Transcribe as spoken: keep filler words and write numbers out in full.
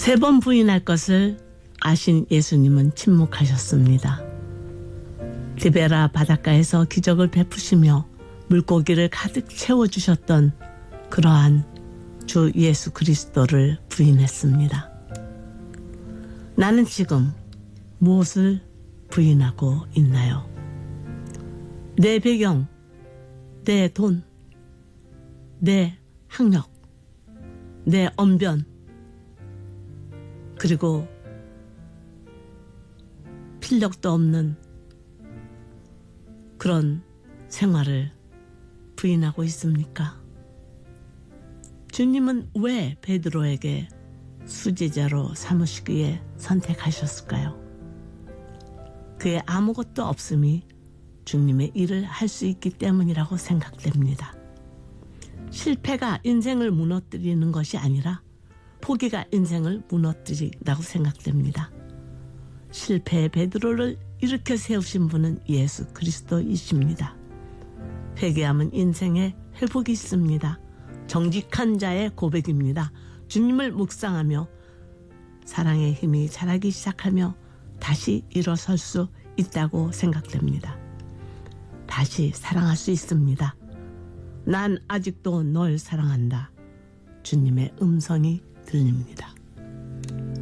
세 번 부인할 것을 아신 예수님은 침묵하셨습니다. 디베라 바닷가에서 기적을 베푸시며 물고기를 가득 채워주셨던 그러한 주 예수 그리스도를 부인했습니다. 나는 지금 무엇을 부인하고 있나요? 내 배경, 내 돈, 내 학력, 내 언변, 그리고 필력도 없는 그런 생활을 부인하고 있습니까? 주님은 왜 베드로에게 수제자로 삼으시기에 선택하셨을까요? 그의 아무것도 없음이 주님의 일을 할 수 있기 때문이라고 생각됩니다. 실패가 인생을 무너뜨리는 것이 아니라 포기가 인생을 무너뜨린다고 생각됩니다. 실패의 베드로를 일으켜 세우신 분은 예수 그리스도이십니다. 회개함은 인생의 회복이 있습니다. 정직한 자의 고백입니다. 주님을 묵상하며 사랑의 힘이 자라기 시작하며 다시 일어설 수 있다고 생각됩니다. 다시 사랑할 수 있습니다. 난 아직도 널 사랑한다. 주님의 음성이 들립니다.